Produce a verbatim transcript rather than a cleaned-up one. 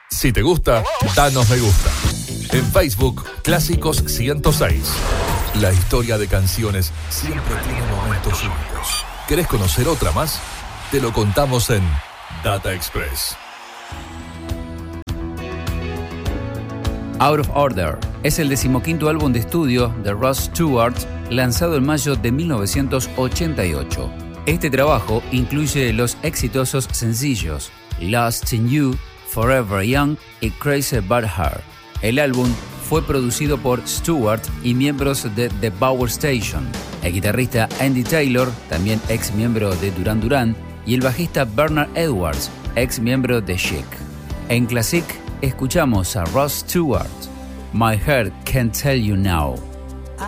Si te gusta, danos me gusta. En Facebook, Clásicos ciento seis. La historia de canciones siempre tiene momentos únicos. ¿Querés conocer otra más? Te lo contamos en Data Express. Out of Order es el decimoquinto álbum de estudio de Rod Stewart, lanzado en mayo de mil novecientos ochenta y ocho. Este trabajo incluye los exitosos sencillos Lost in You, Forever Young y Crazy About Her. El álbum fue producido por Stewart y miembros de The Power Station, el guitarrista Andy Taylor, también ex miembro de Duran Duran, y el bajista Bernard Edwards, ex miembro de Chic. En Classic escuchamos a Rod Stewart, My Heart Can't Tell You Now.